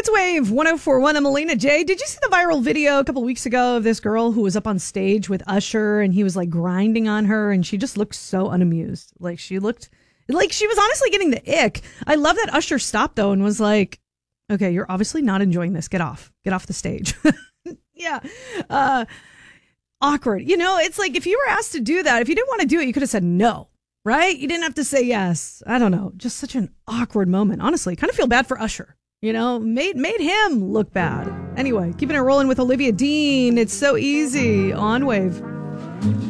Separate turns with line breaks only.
It's Wave 104.1. I'm Melina J. Did you see the viral video a couple weeks ago of this girl who was up on stage with Usher and he was like grinding on her and she just looked so unamused. Like she looked like she was honestly getting the ick. I love that Usher stopped though and was like, okay, you're obviously not enjoying this. Get off the stage. Yeah. Awkward. You know, it's like if you were asked to do that, if you didn't want to do it, you could have said no, right? You didn't have to say yes. I don't know. Just such an awkward moment. Honestly, kind of feel bad for Usher. You know, made him look bad. Anyway, keeping it rolling with Olivia Dean. It's so easy on Wave.